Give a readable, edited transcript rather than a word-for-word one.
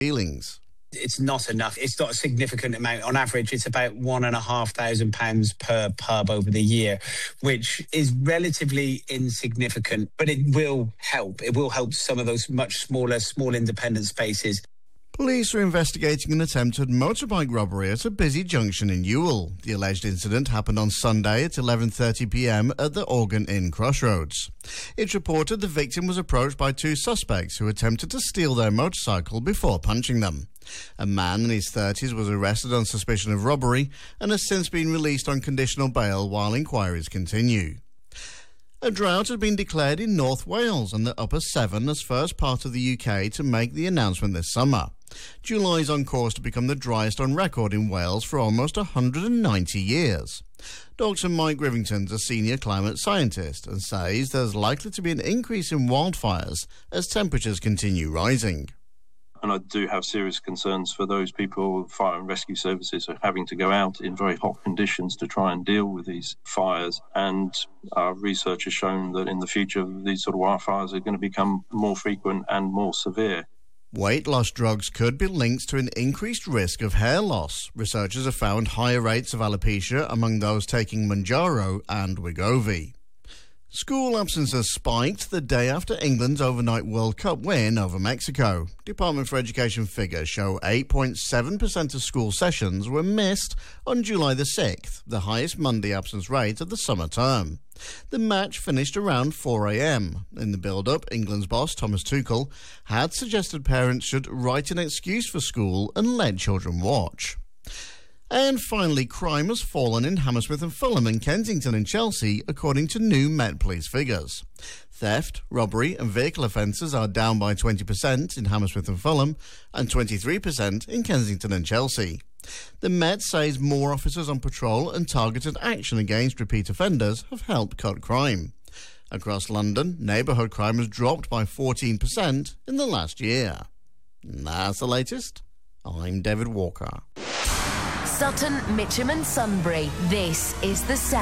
Feelings. It's not enough. It's not a significant amount. On average, it's about £1,500 per pub over the year, which is relatively insignificant, but it will help. It will help some of those much smaller, small independent spaces. Police are investigating an attempted motorbike robbery at a busy junction in Ewell. The alleged incident happened on Sunday at 11:30pm at the Organ Inn Crossroads. It's reported the victim was approached by two suspects who attempted to steal their motorcycle before punching them. A man in his 30s was arrested on suspicion of robbery and has since been released on conditional bail while inquiries continue. A drought has been declared in North Wales and the Upper Severn as first part of the UK to make the announcement this summer. July is on course to become the driest on record in Wales for almost 190 years. Dr. Mike Rivington's a senior climate scientist and says there's likely to be an increase in wildfires as temperatures continue rising. And I do have serious concerns for those people, fire and rescue services, are having to go out in very hot conditions to try and deal with these fires. And our research has shown that in the future, these sort of wildfires are going to become more frequent and more severe. Weight loss drugs could be linked to an increased risk of hair loss. Researchers have found higher rates of alopecia among those taking Mounjaro and Wegovy. School absences spiked the day after England's overnight World Cup win over Mexico. Department for Education figures show 8.7% of school sessions were missed on July the 6th, the highest Monday absence rate of the summer term. The match finished around 4am. In the build-up, England's boss, Thomas Tuchel, had suggested parents should write an excuse for school and let children watch. And finally, crime has fallen in Hammersmith and Fulham and Kensington and Chelsea, according to new Met Police figures. Theft, robbery and vehicle offences are down by 20% in Hammersmith and Fulham and 23% in Kensington and Chelsea. The Met says more officers on patrol and targeted action against repeat offenders have helped cut crime. Across London, neighbourhood crime has dropped by 14% in the last year. And that's the latest. I'm David Walker. Sutton, Mitcham and Sunbury. This is The Sound.